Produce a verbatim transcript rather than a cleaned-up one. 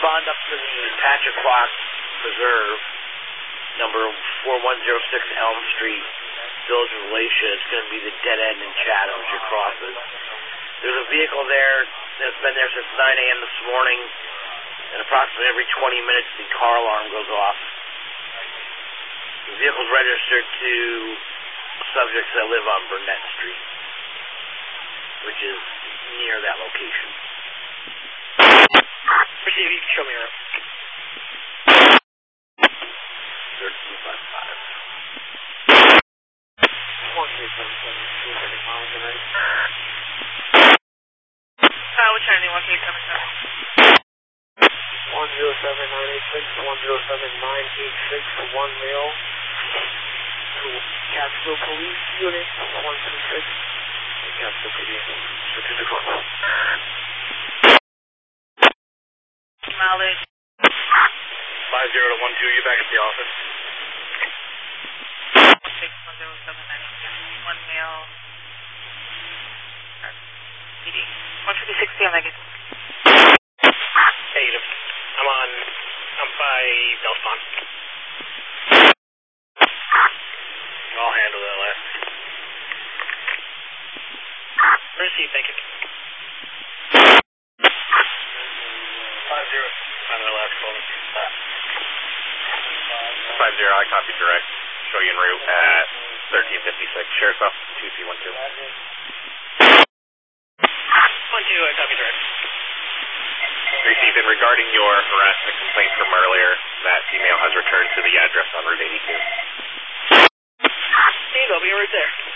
respond up to the Pachaquac Preserve, number four one zero six Elm Street, Village of Alatia. It's going to be the dead end in Chatham as you cross it. There's a vehicle there that's been there since nine a.m. this morning, and approximately every twenty minutes the car alarm goes off. The vehicle's registered to subjects that live on Burnett Street, which is near that location. Receive, you can show me around. thirteen five five. one three seven seven, two hundred miles an hour. Uh, which one do you want to come from? one zero seven nine eight six to one zero seven nine eight six to one mil. To Catskill Police Unit one two six. Catskill P D six six one. Mileage. five zero to one two, you back at the office. six one zero seven nine eight six, one mil. P D. one fifty-six P M, I guess. Negative. I'm on, I'm by Belspon. I'll handle that last. Receive, thank you. five zero. I'm the last call. five zero, I copy direct. Show you en route at thirteen fifty-six. Sheriff's Office two three one two. one two, I copy direct. Received. And regarding your harassment complaint from earlier, that email has returned to the address on Route eighty-two. There you go, be right there.